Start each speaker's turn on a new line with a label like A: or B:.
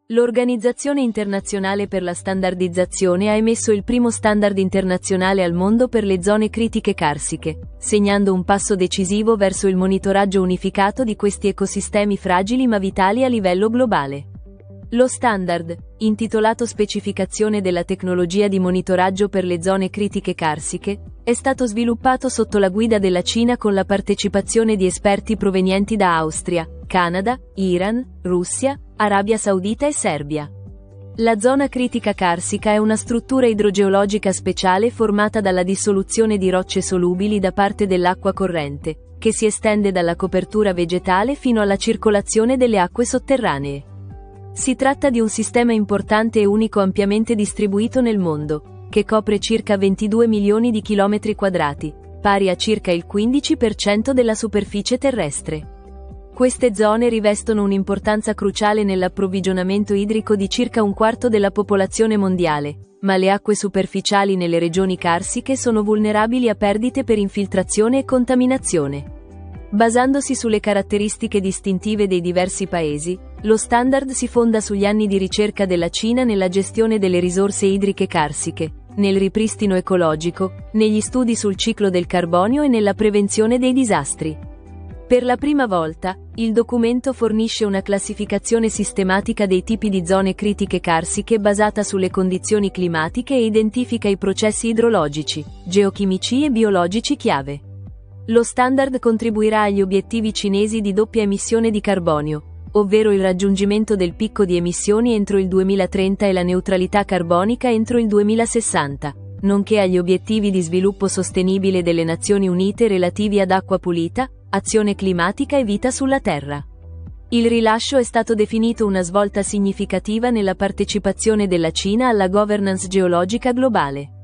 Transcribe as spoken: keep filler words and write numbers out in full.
A: L'Organizzazione Internazionale per la Standardizzazione ha emesso il primo standard internazionale al mondo per le zone critiche carsiche, segnando un passo decisivo verso il monitoraggio unificato di questi ecosistemi fragili ma vitali a livello globale. Lo standard, intitolato Specificazione della tecnologia di monitoraggio per le zone critiche carsiche, è stato sviluppato sotto la guida della Cina con la partecipazione di esperti provenienti da Austria, Canada, Iran, Russia, Arabia Saudita e Serbia. La zona critica carsica è una struttura idrogeologica speciale formata dalla dissoluzione di rocce solubili da parte dell'acqua corrente, che si estende dalla copertura vegetale fino alla circolazione delle acque sotterranee. Si tratta di un sistema importante e unico ampiamente distribuito nel mondo, che copre circa ventidue milioni di chilometri quadrati, pari a circa il quindici per cento della superficie terrestre. Queste zone rivestono un'importanza cruciale nell'approvvigionamento idrico di circa un quarto della popolazione mondiale, ma le acque superficiali nelle regioni carsiche sono vulnerabili a perdite per infiltrazione e contaminazione. Basandosi sulle caratteristiche distintive dei diversi paesi, lo standard si fonda sugli anni di ricerca della Cina nella gestione delle risorse idriche carsiche, nel ripristino ecologico, negli studi sul ciclo del carbonio e nella prevenzione dei disastri. Per la prima volta, il documento fornisce una classificazione sistematica dei tipi di zone critiche carsiche basata sulle condizioni climatiche e identifica i processi idrologici, geochimici e biologici chiave. Lo standard contribuirà agli obiettivi cinesi di doppia emissione di carbonio, ovvero il raggiungimento del picco di emissioni entro il duemilatrenta e la neutralità carbonica entro il duemilasessanta, nonché agli obiettivi di sviluppo sostenibile delle Nazioni Unite relativi ad acqua pulita, azione climatica e vita sulla Terra. Il rilascio è stato definito una svolta significativa nella partecipazione della Cina alla governance geologica globale.